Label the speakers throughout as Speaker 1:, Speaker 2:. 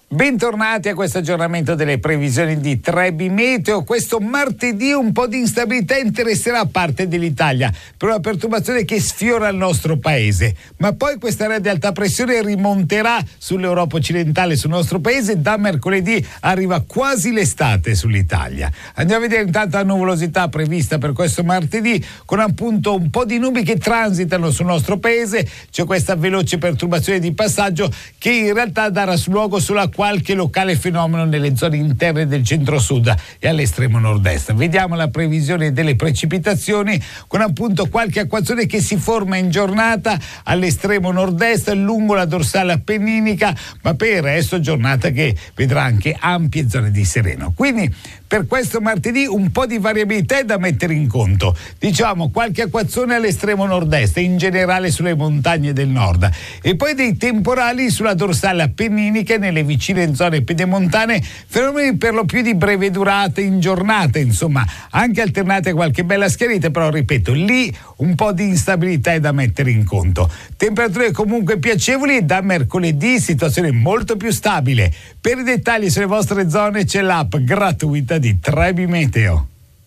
Speaker 1: Bentornati a questo aggiornamento delle previsioni di Trebi Meteo. Questo martedì un po' di instabilità interesserà parte dell'Italia per una perturbazione che sfiora il nostro paese, ma poi questa area di alta pressione rimonterà sull'Europa occidentale, sul nostro paese. Da mercoledì arriva quasi l'estate sull'Italia. Andiamo a vedere intanto la nuvolosità prevista per questo martedì, con appunto un po' di nubi che transitano sul nostro paese. C'è questa veloce perturbazione di passaggio che in realtà darà luogo sulla qualche locale fenomeno nelle zone interne del centro-sud e all'estremo nord-est. Vediamo la previsione delle precipitazioni, con appunto qualche acquazzone che si forma in giornata all'estremo nord-est lungo la dorsale appenninica, ma per il resto giornata che vedrà anche ampie zone di sereno. Quindi per questo martedì un po' di variabilità è da mettere in conto. Diciamo qualche acquazzone all'estremo nord-est, in generale sulle montagne del nord, e poi dei temporali sulla dorsale appenninica e nelle vicine zone pedemontane, fenomeni per lo più di breve durata in giornata, insomma, anche alternate a qualche bella schiarita, però ripeto, lì un po' di instabilità è da mettere in conto. Temperature comunque piacevoli e da mercoledì situazione molto più stabile. Per i dettagli sulle vostre zone c'è l'app gratuita di Trebi Meteo.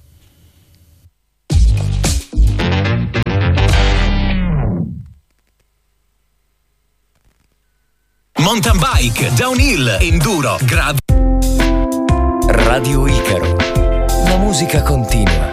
Speaker 2: Mountain bike, downhill, enduro, gravel.
Speaker 3: Radio Icaro. La musica continua.